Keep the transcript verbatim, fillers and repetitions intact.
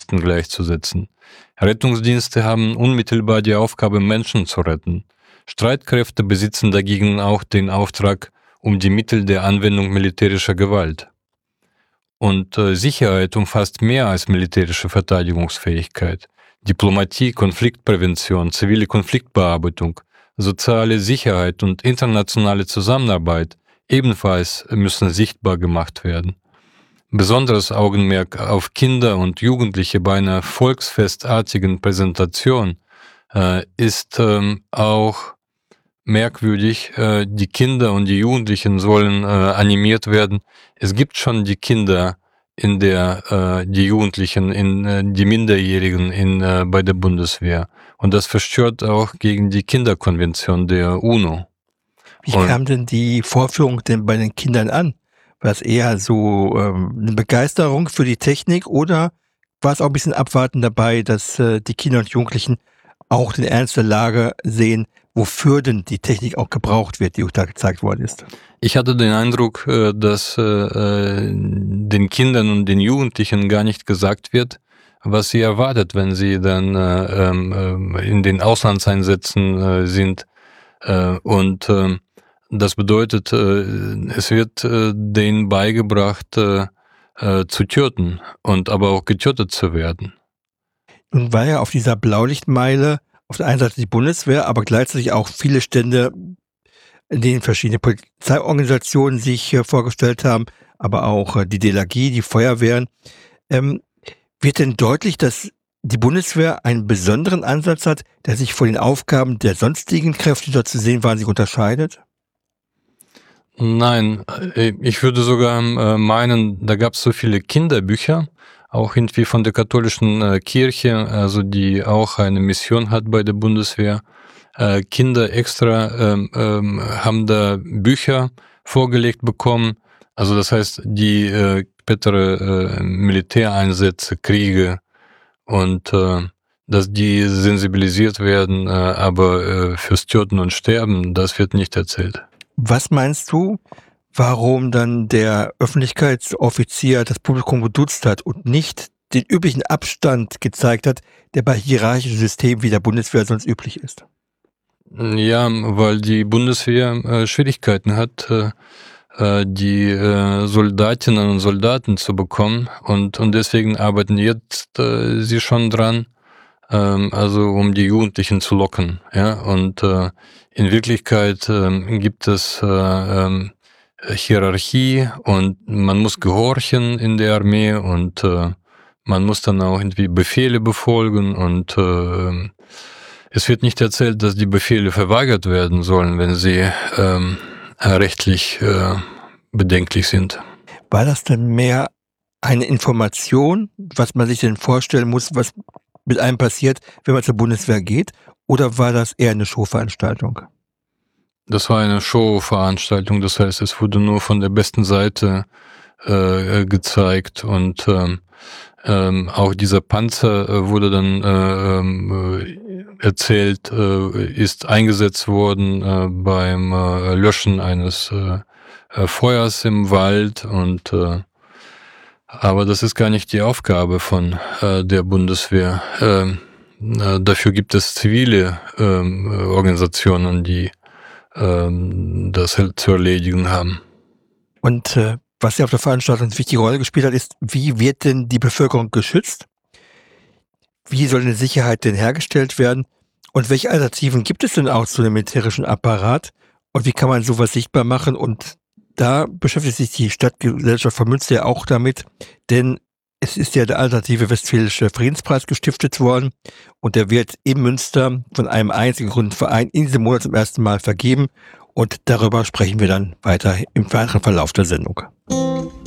Polizisten gleichzusetzen. Rettungsdienste haben unmittelbar die Aufgabe, Menschen zu retten. Streitkräfte besitzen dagegen auch den Auftrag um die Mittel der Anwendung militärischer Gewalt. Und äh, Sicherheit umfasst mehr als militärische Verteidigungsfähigkeit. Diplomatie, Konfliktprävention, zivile Konfliktbearbeitung, soziale Sicherheit und internationale Zusammenarbeit ebenfalls müssen sichtbar gemacht werden. Besonderes Augenmerk auf Kinder und Jugendliche bei einer volksfestartigen Präsentation äh, ist ähm, auch merkwürdig. Äh, die Kinder und die Jugendlichen sollen äh, animiert werden. Es gibt schon die Kinder in der, äh, die Jugendlichen, in äh, die Minderjährigen in äh, bei der Bundeswehr. Und das verstößt auch gegen die Kinderkonvention der UNO. Wie kam denn die Vorführung denn bei den Kindern an? War es eher so ähm, eine Begeisterung für die Technik oder war es auch ein bisschen abwarten dabei, dass äh, die Kinder und Jugendlichen auch den Ernst der Lage sehen, wofür denn die Technik auch gebraucht wird, die da gezeigt worden ist? Ich hatte den Eindruck, äh, dass äh, den Kindern und den Jugendlichen gar nicht gesagt wird, was sie erwartet, wenn sie dann äh, äh, in den Auslandseinsätzen äh, sind. Äh, und äh, Das bedeutet, es wird denen beigebracht, zu töten und aber auch getötet zu werden. Nun war ja auf dieser Blaulichtmeile auf der einen Seite die Bundeswehr, aber gleichzeitig auch viele Stände, in denen verschiedene Polizeiorganisationen sich vorgestellt haben, aber auch die D L R G, die Feuerwehren. Ähm, wird denn deutlich, dass die Bundeswehr einen besonderen Ansatz hat, der sich von den Aufgaben der sonstigen Kräfte, die dort zu sehen waren, sich unterscheidet? Nein, ich würde sogar meinen, da gab es so viele Kinderbücher, auch irgendwie von der katholischen Kirche, also die auch eine Mission hat bei der Bundeswehr. Kinder extra ähm, ähm, haben da Bücher vorgelegt bekommen, also das heißt die äh, spätere äh, Militäreinsätze, Kriege und äh, dass die sensibilisiert werden, äh, aber äh, fürs Töten und Sterben, das wird nicht erzählt. Was meinst du, warum dann der Öffentlichkeitsoffizier das Publikum geduzt hat und nicht den üblichen Abstand gezeigt hat, der bei hierarchischen Systemen wie der Bundeswehr sonst üblich ist? Ja, weil die Bundeswehr äh, Schwierigkeiten hat, äh, die äh, Soldatinnen und Soldaten zu bekommen und, und deswegen arbeiten jetzt äh, sie schon dran, ähm, also um die Jugendlichen zu locken, ja, und äh, in Wirklichkeit äh, gibt es äh, äh, Hierarchie und man muss gehorchen in der Armee und äh, man muss dann auch irgendwie Befehle befolgen und äh, es wird nicht erzählt, dass die Befehle verweigert werden sollen, wenn sie äh, rechtlich äh, bedenklich sind. War das denn mehr eine Information, was man sich denn vorstellen muss, was mit einem passiert, wenn man zur Bundeswehr geht? Oder war das eher eine Showveranstaltung? Das war eine Showveranstaltung, das heißt, es wurde nur von der besten Seite äh, gezeigt und ähm, ähm, auch dieser Panzer äh, wurde dann äh, äh, erzählt, äh, ist eingesetzt worden äh, beim äh, Löschen eines äh, äh, Feuers im Wald und äh, aber das ist gar nicht die Aufgabe von äh, der Bundeswehr. Äh, äh, dafür gibt es zivile äh, Organisationen, die äh, das zu erledigen haben. Und äh, was ja auf der Veranstaltung eine wichtige Rolle gespielt hat, ist, wie wird denn die Bevölkerung geschützt? Wie soll eine Sicherheit denn hergestellt werden? Und welche Alternativen gibt es denn auch zu einem militärischen Apparat? Und wie kann man sowas sichtbar machen? Und da beschäftigt sich die Stadtgesellschaft von Münster ja auch damit, denn es ist ja der alternative Westfälische Friedenspreis gestiftet worden und der wird in Münster von einem einzigen gegründeten Verein in diesem Monat zum ersten Mal vergeben und darüber sprechen wir dann weiter im weiteren Verlauf der Sendung.